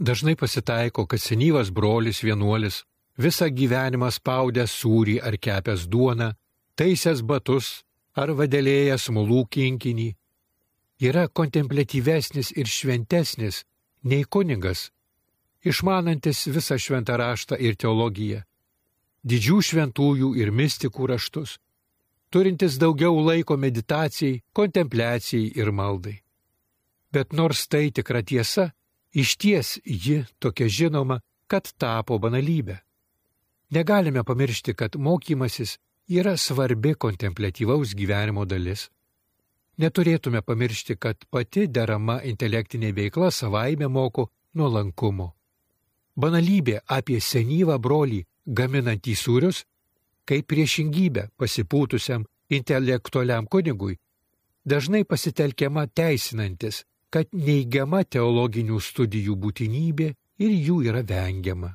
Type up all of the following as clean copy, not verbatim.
Dažnai pasitaiko, kad senyvas brolis vienuolis visą gyvenimą spaudęs sūrį ar kepęs duoną, taisęs batus ar vadelėjęs smolų kinkinį, yra kontempliatyvesnis ir šventesnis nei kunigas, išmanantis visą šventą raštą ir teologiją, didžių šventųjų ir mistikų raštus, turintis daugiau laiko meditacijai, kontempliacijai ir maldai. Bet nors tai tikra tiesa, išties ji tokia žinoma, kad tapo banalybė. Negalime pamiršti, kad mokymasis yra svarbi kontempliatyvaus gyvenimo dalis. Neturėtume pamiršti, kad pati derama intelektinė veikla savaime moko nuolankumo. Banalybė apie senyvą brolį gaminantį sūrius, kaip priešingybė pasipūtusiam intelektualiam kunigui, dažnai pasitelkiama teisinantis, kad neigiama teologinių studijų būtinybė ir jų yra vengiama.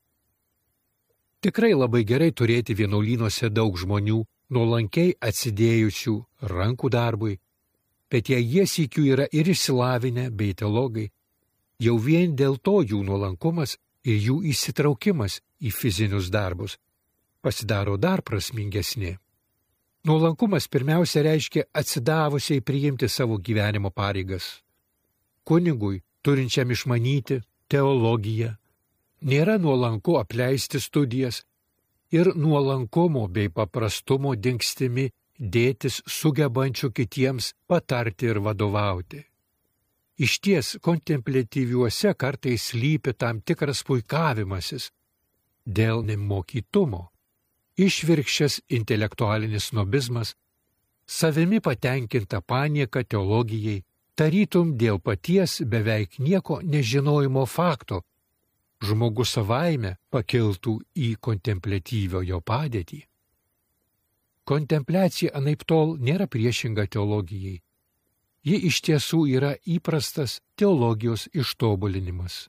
Tikrai labai gerai turėti vienuolynuose daug žmonių, nuolankiai atsidėjusių rankų darbui, bet jei jie sykiu yra ir išsilavinę bei teologai, jau vien dėl to jų nuolankumas ir jų įsitraukimas į fizinius darbus pasidaro dar prasmingesni. Nuolankumas pirmiausia reiškia atsidavusiai priimti savo gyvenimo pareigas. Kunigui, turinčiam išmanyti teologiją, nėra nuolanku apleisti studijas ir nuolankumo bei paprastumo dingstimi dėtis sugebančių kitiems patarti ir vadovauti. Išties kontempliatyviuose kartais slypi tam tikras puikavimasis dėl nemokytumo, išvirkščias intelektualinis snobizmas, savimi patenkinta panieka teologijai, tarytum dėl paties beveik nieko nežinojimo fakto, žmogus savaime pakiltų į kontempliatyviojo padėtį. Kontempliacija anaiptol nėra priešinga teologijai. Ji iš tiesų yra įprastas teologijos ištobulinimas.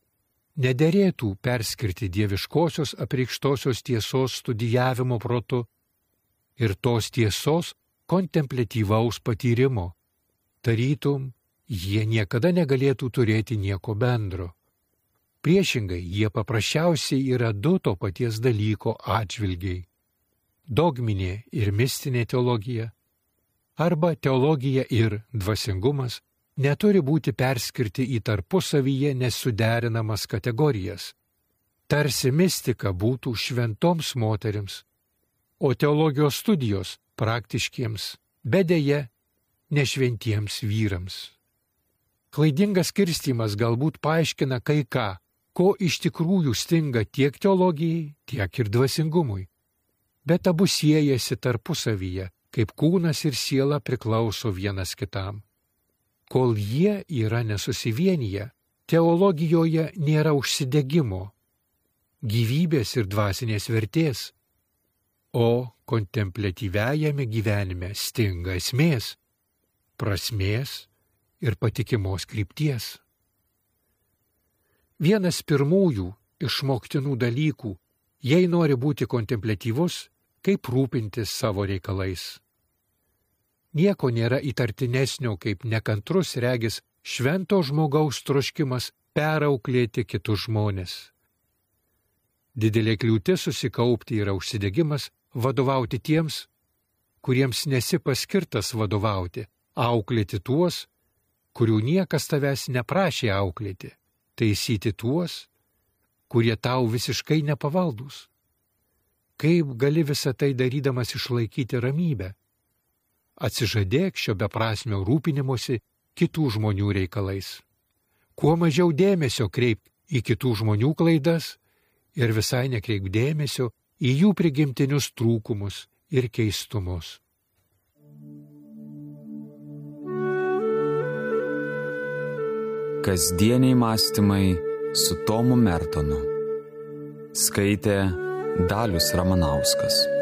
Nederėtų perskirti dieviškosios apreikštosios tiesos studijavimo protu ir tos tiesos kontempliatyvaus patyrimo. Tarytum, jie niekada negalėtų turėti nieko bendro. Priešingai, jie paprasčiausiai yra du to paties dalyko atžvilgiai. Dogminė ir mistinė teologija, arba teologija ir dvasingumas neturi būti perskirti į tarpusavyje nesuderinamas kategorijas. Tarsi mistika būtų šventoms moterims, o teologijos studijos praktiškiems, bet deja nešventiems vyrams. Klaidingas skirstymas galbūt paaiškina kai ką, ko iš tikrųjų stinga tiek teologijai, tiek ir dvasingumui. Bet abu siejasi tarpusavyje, kaip kūnas ir siela priklauso vienas kitam. Kol jie yra nesusivienyje, teologijoje nėra užsidegimo, gyvybės ir dvasinės vertės, o kontempliatyviajame gyvenime stinga esmės, prasmės ir patikimos krypties. Vienas pirmųjų išmoktinų dalykų, jei nori būti kontempliatyvus, kaip rūpintis savo reikalais. Nieko nėra įtartinesnio, kaip nekantrus regis švento žmogaus troškimas perauklėti kitus žmones. Didelė kliūtis susikaupti yra užsidegimas vadovauti tiems, kuriems nesi paskirtas vadovauti, auklėti tuos, kurių niekas tavęs neprašė auklėti, taisyti tuos, kurie tau visiškai nepavaldūs. Kaip gali visą tai darydamas išlaikyti ramybę? Atsižadėk šio beprasmio rūpinimuose kitų žmonių reikalais. Kuo mažiau dėmesio kreip į kitų žmonių klaidas ir visai nekreip dėmesio į jų prigimtinius trūkumus ir keistumus. Kasdieniai mąstymai su Tomu Mertonu. Skaitė Dalius Ramanauskas.